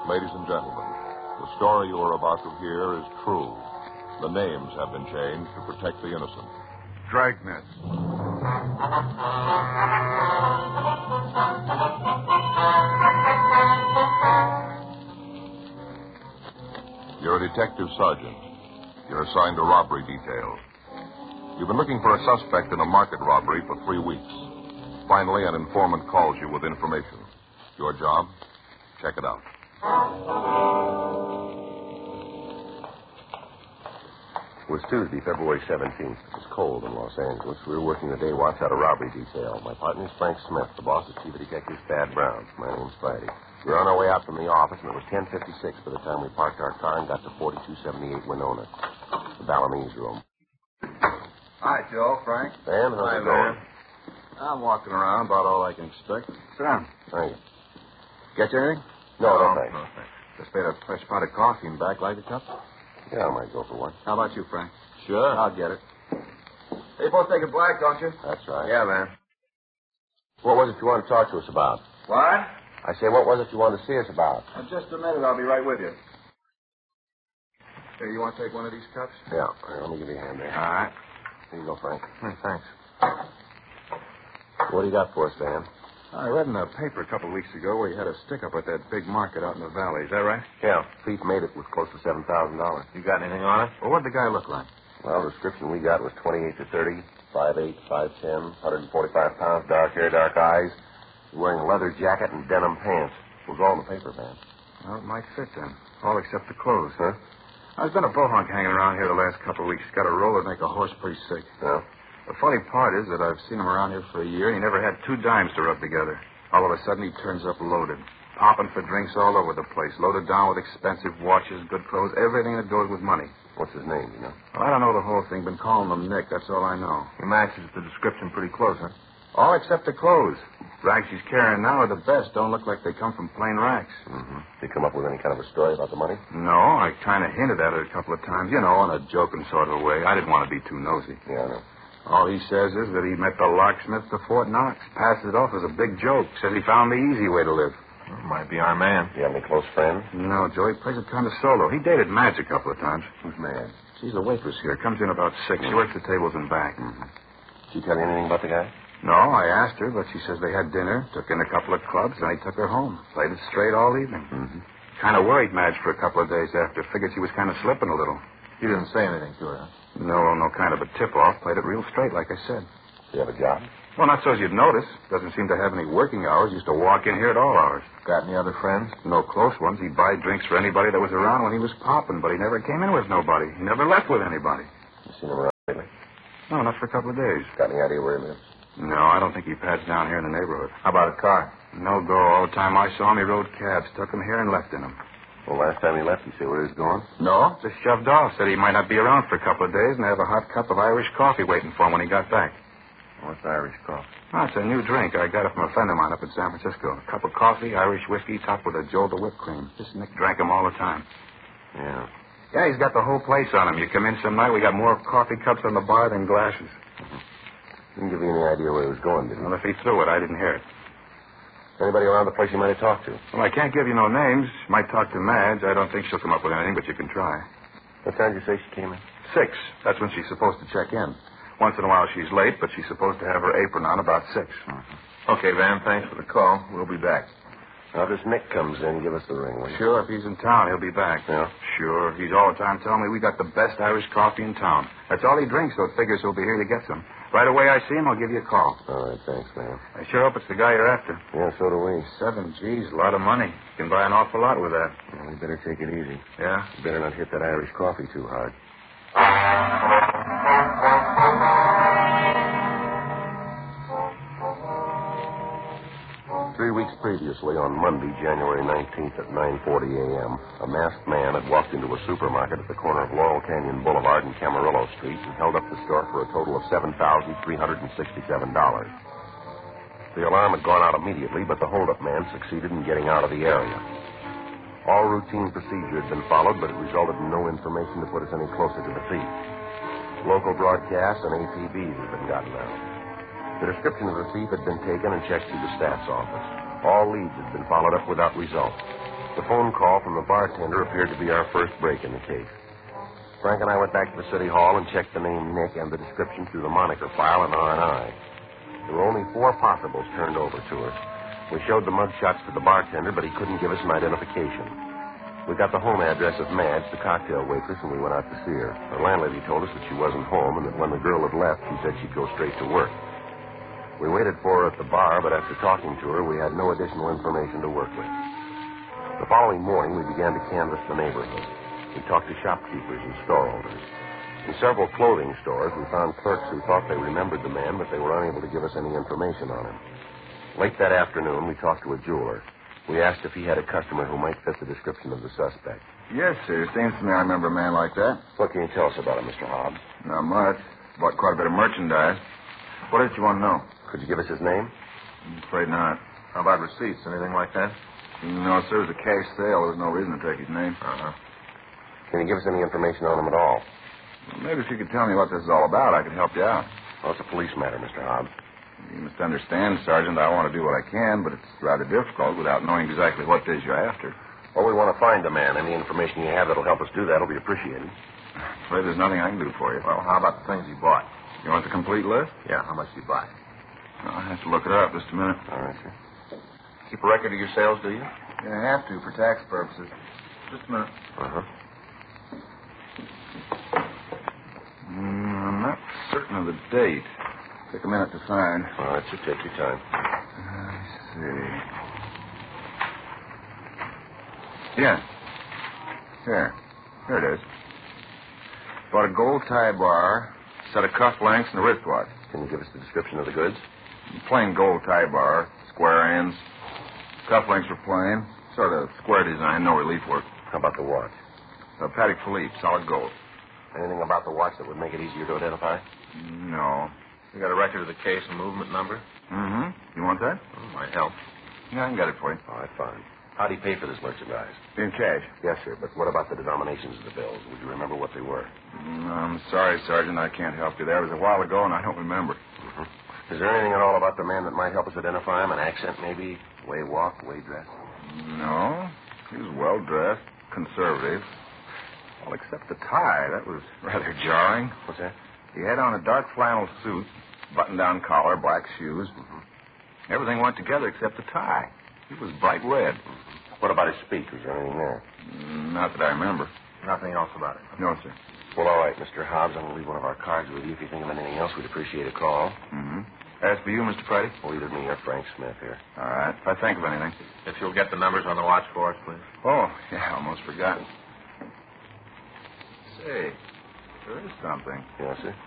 Ladies and gentlemen, the story you are about to hear is true. The names have been changed to protect the innocent. Dragnet. You're a detective sergeant. You're assigned to robbery detail. You've been looking for a suspect in a market robbery for 3 weeks. Finally, an informant calls you with information. Your job? Check it out. It was Tuesday, February 17th. It was cold in Los Angeles. We were working the day watch out of robbery detail. My partner is Frank Smith. The boss is Chief of Detectives Thad Brown. My name's Friday. We were on our way out from the office, and it was 10:56 by the time we parked our car and got to 4278 Winona, the Balinese room. Hi, Joe, Frank. Van, how's it going? I'm walking around, about all I can expect. Sit down. Thank you. Get you anything? No, thanks. No, thanks. Just made a fresh pot of coffee in back. Like a cup? Yeah, I might go for one. How about you, Frank? Sure. I'll get it. You both take it black, don't you? That's right. Yeah, man. What was it you wanted to talk to us about? What? I say, what was it you wanted to see us about? Just a minute. I'll be right with you. Hey, you want to take one of these cups? Yeah. Here, let me give you a hand there. All right. Here you go, Frank. Thanks. What do you got for us, Van? I read in the paper a couple of weeks ago where you had a stick-up at that big market out in the valley. Is that right? Yeah. Thief made it with close to $7,000. You got anything on it? Well, what'd the guy look like? Well, the description we got was 28 to 30, 5'8", 5'10", 145 pounds, dark hair, dark eyes, wearing a leather jacket and denim pants. It was all in the paper, man. Well, it might fit then. All except the clothes. Huh? There's been a bohunk hanging around here the last couple of weeks. Got a roll that make a horse pretty sick. Yeah? The funny part is that I've seen him around here for a year, and he never had 2 dimes to rub together. All of a sudden, he turns up loaded. Popping for drinks all over the place. Loaded down with expensive watches, good clothes, everything that goes with money. What's his name, you know? Well, I don't know the whole thing. Been calling him Nick. That's all I know. He matches the description pretty close, huh? All except the clothes. Rags he's carrying now are the best. Don't look like they come from plain racks. Mm-hmm. Did you come up with any kind of a story about the money? No, I kind of hinted at it a couple of times, you know, in a joking sort of way. I didn't want to be too nosy. Yeah, I know. All he says is that he met the locksmith to Fort Knox. Passes it off as a big joke. Says he found the easy way to live. Well, might be our man. You have any close friends? No, Joe, he plays it kind of solo. He dated Madge a couple of times. Who's Madge? She's the waitress here. Comes in about 6. She works the tables in back. Mm-hmm. Did she tell you anything about the guy? No, I asked her, but she says they had dinner, took in a couple of clubs, and he took her home. Played it straight all evening. Mm-hmm. Kind of worried Madge for a couple of days after. Figured she was kind of slipping a little. You didn't say anything to her, huh? No kind of a tip-off. Played it real straight, like I said. Do you have a job? Well, not so as you'd notice. Doesn't seem to have any working hours. Used to walk in here at all hours. Got any other friends? No close ones. He'd buy drinks for anybody that was around when he was popping, but he never came in with nobody. He never left with anybody. You seen him around lately? No, not for a couple of days. Got any idea where he lives? No, I don't think he pads down here in the neighborhood. How about a car? No go. All the time I saw him, he rode cabs. Took him here and left in them. Well, last time he left, you say where he was going? No, just shoved off. Said he might not be around for a couple of days and have a hot cup of Irish coffee waiting for him when he got back. What's Irish coffee? Oh, it's a new drink. I got it from a friend of mine up in San Francisco. A cup of coffee, Irish whiskey, topped with a jolt of whipped cream. This Nick drank them all the time. Yeah. Yeah, he's got the whole place on him. You come in some night, we got more coffee cups on the bar than glasses. Didn't give you any idea where he was going, did he? Well, if he threw it, I didn't hear it. Anybody around the place you might have talked to? Well, I can't give you no names. Might talk to Madge. I don't think she'll come up with anything, but you can try. What time did you say she came in? 6. That's when she's supposed to check in. Once in a while she's late, but she's supposed to have her apron on about 6. Okay, Van, thanks for the call. We'll be back. Now, if this Nick comes in, give us the ring, will you? Sure, if he's in town, he'll be back. Yeah? Sure. He's all the time telling me we got the best Irish coffee in town. That's all he drinks, so it figures he'll be here to get some. Right away I see him, I'll give you a call. All right, thanks, man. I sure hope it's the guy you're after. Yeah, so do we. 7 G's, a lot of money. You can buy an awful lot with that. Well, we better take it easy. Yeah? You better not hit that Irish coffee too hard. 3 weeks previously, on Monday, January 19th at 9:40 a.m., a masked man had walked into a supermarket at the corner of Laurel Canyon Boulevard and Camarillo Street and held up the store for a total of $7,367. The alarm had gone out immediately, but the holdup man succeeded in getting out of the area. All routine procedure had been followed, but it resulted in no information to put us any closer to the thief. Local broadcasts and APBs had been gotten out. The description of the thief had been taken and checked through the staff's office. All leads had been followed up without result. The phone call from the bartender appeared to be our first break in the case. Frank and I went back to the city hall and checked the name Nick and the description through the moniker file in R&I. There were only 4 possibles turned over to us. We showed the mug shots to the bartender, but he couldn't give us an identification. We got the home address of Madge, the cocktail waitress, and we went out to see her. Her landlady told us that she wasn't home and that when the girl had left, she said she'd go straight to work. We waited for her at the bar, but after talking to her, we had no additional information to work with. The following morning, we began to canvass the neighborhood. We talked to shopkeepers and store owners. In several clothing stores, we found clerks who thought they remembered the man, but they were unable to give us any information on him. Late that afternoon, we talked to a jeweler. We asked if he had a customer who might fit the description of the suspect. Yes, sir. Seems to me I remember a man like that. What can you tell us about him, Mr. Hobbs? Not much. Bought quite a bit of merchandise. What did you want to know? Could you give us his name? I'm afraid not. How about receipts? Anything like that? No, sir. It was a cash sale. There was no reason to take his name. Uh-huh. Can you give us any information on him at all? Maybe if you could tell me what this is all about, I could help you out. Well, it's a police matter, Mr. Hobbs. You must understand, Sergeant, I want to do what I can, but it's rather difficult without knowing exactly what it is you're after. Well, we want to find the man. Any information you have that'll help us do that will be appreciated. I'm afraid there's nothing I can do for you. Well, how about the things you bought? You want the complete list? Yeah, how much did you buy? I'll have to look it up just a minute. All right, sir. Keep a record of your sales, do you? Yeah, I have to for tax purposes. Just a minute. Uh-huh. I'm not certain of the date. Take a minute to find. All right, sir. Take your time. Let's see. Yeah. Here it is. Bought a gold tie bar, set of cuff links, and a wristwatch. Can you give us the description of the goods? Plain gold tie bar, square ends. Cuff links were plain. Sort of square design, no relief work. How about the watch? A Patek Philippe, solid gold. Anything about the watch that would make it easier to identify? No. You got a record of the case and movement number? Mm-hmm. You want that? Oh, might help. Yeah, I can get it for you. All right, fine. How'd he pay for this merchandise? In cash. Yes, sir, but what about the denominations of the bills? Would you remember what they were? I'm sorry, Sergeant. I can't help you there. It was a while ago, and I don't remember. Is there anything at all about the man that might help us identify him? An accent, maybe? Way walk, way dress? No. He was well-dressed, conservative. Well, except the tie. That was rather jarring. What's that? He had on a dark flannel suit, button-down collar, black shoes. Everything went together except the tie. He was bright red. What about his speech? Was there anything there? Not that I remember. Nothing else about it. No, sir. Well, all right, Mr. Hobbs. I'm going to leave one of our cards with you. If you think of anything else, we'd appreciate a call. As for you, Mr. Friday? Well, either me or Frank Smith here. All right. If I think of anything. If you'll get the numbers on the watch for us, please. Oh, yeah, almost forgotten. Say, there is something. Yes, sir?